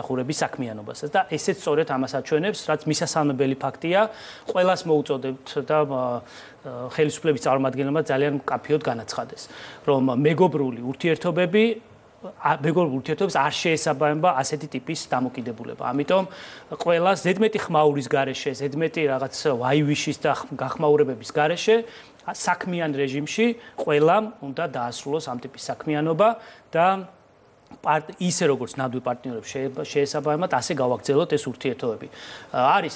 დამსახურების საქმიანობასაც და ესეც სწორედ ამას აჩვენებს, რაც მისასალმებელი ფაქტია, ყველას მოუწოდებთ და ხელისუფლების წარმომადგენლებმა ძალიან მკაფიოდ განაცხადეს, რომ მეგობრული ურთიერთობები არ შეესაბამება ასეთი ტიპის დამოკიდებულება. ამიტომ ყველა ზედმეტი ხმაურის გარეშე, ზედმეტი რაღაც ვაივიშის და გახმაურებების გარეშე საქმიან რეჟიმში ყველამ უნდა დაასრულოს ამ ტიპის საქმიანობა და ისე როგორც ნამდვილ პარტნიორებს შეესაბამებათ, ასე გავაგრძელოთ ეს ურთიერთობები. არის